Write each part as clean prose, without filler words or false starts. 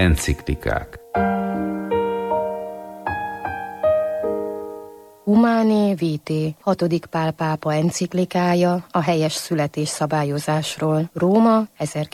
Enciklikák. Humanae Vitae, 6. Pál pápa enciklikája a helyes születés szabályozásról. Róma,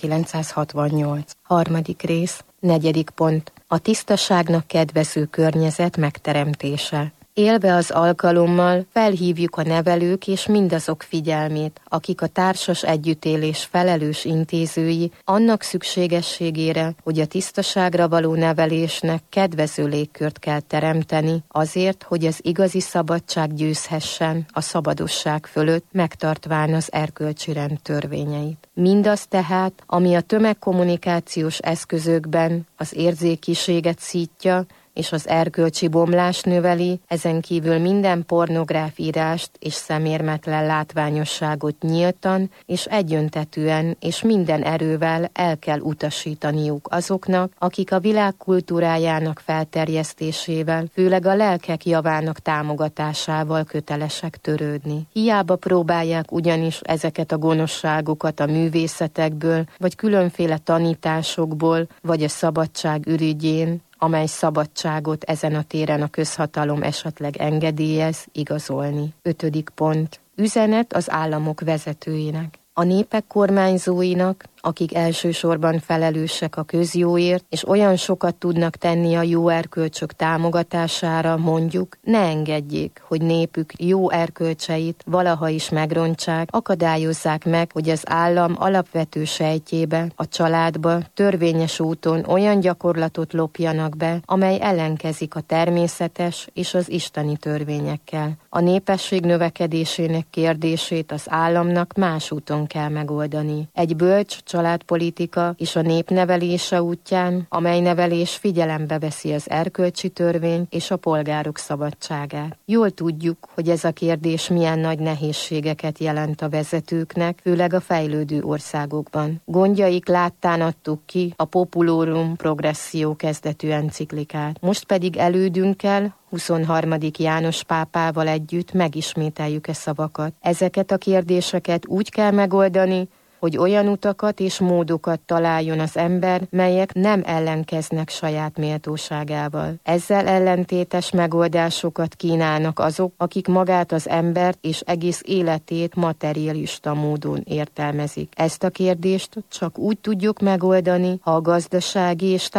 1968. 3. rész, 4. pont. A tisztaságnak kedvező környezet megteremtése. Élve az alkalommal felhívjuk a nevelők és mindazok figyelmét, akik a társas együttélés felelős intézői, annak szükségességére, hogy a tisztaságra való nevelésnek kedvező légkört kell teremteni, azért, hogy az igazi szabadság győzhessen a szabadosság fölött, megtartván az erkölcsi rend törvényeit. Mindaz tehát, ami a tömegkommunikációs eszközökben az érzékiséget szítja, és az erkölcsi bomlást növeli, ezen kívül minden pornográf írást és szemérmetlen látványosságot nyíltan és egyöntetűen és minden erővel el kell utasítaniuk azoknak, akik a világ kultúrájának felterjesztésével, főleg a lelkek javának támogatásával kötelesek törődni. Hiába próbálják ugyanis ezeket a gonoszságokat a művészetekből, vagy különféle tanításokból, vagy a szabadság ürügyén, amely szabadságot ezen a téren a közhatalom esetleg engedélyez, igazolni. 5. pont. Üzenet az államok vezetőinek. A népek kormányzóinak, akik elsősorban felelősek a közjóért, és olyan sokat tudnak tenni a jó erkölcsök támogatására, mondjuk, ne engedjék, hogy népük jó erkölcseit valaha is megrontsák, akadályozzák meg, hogy az állam alapvető sejtjébe, a családba törvényes úton olyan gyakorlatot lopjanak be, amely ellenkezik a természetes és az isteni törvényekkel. A népesség növekedésének kérdését az államnak más úton kell megoldani. Egy bölcs családpolitika és a népnevelése útján, amely nevelés figyelembe veszi az erkölcsi törvény és a polgárok szabadságát. Jól tudjuk, hogy ez a kérdés milyen nagy nehézségeket jelent a vezetőknek, főleg a fejlődő országokban. Gondjaik láttán adtuk ki a Populorum Progressio kezdetű enciklikát. Most pedig elődünkkel, 23. János pápával együtt megismételjük e szavakat. Ezeket a kérdéseket úgy kell megoldani, hogy olyan utakat és módokat találjon az ember, melyek nem ellenkeznek saját méltóságával. Ezzel ellentétes megoldásokat kínálnak azok, akik magát az embert és egész életét materialista módon értelmezik. Ezt a kérdést csak úgy tudjuk megoldani, ha a gazdasági és